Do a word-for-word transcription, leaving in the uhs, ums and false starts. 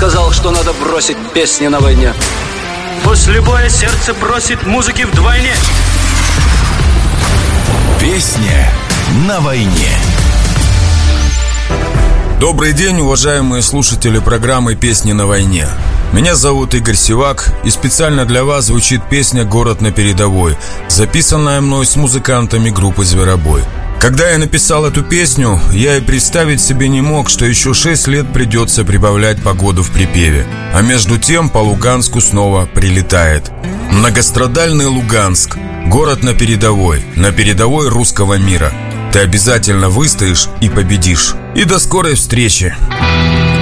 сказал, что надо бросить песни на войне. После боя сердце просит музыки вдвойне. Песня на войне. Добрый день, уважаемые слушатели программы «Песни на войне». Меня зовут Игорь Сивак, и специально для вас звучит песня «Город на передовой», записанная мной с музыкантами группы «Зверобой». Когда я написал эту песню, я и представить себе не мог, что еще шесть лет придется прибавлять погоду в припеве. А между тем по Луганску снова прилетает. Многострадальный Луганск, город на передовой, на передовой русского мира. Ты обязательно выстоишь и победишь. И до скорой встречи.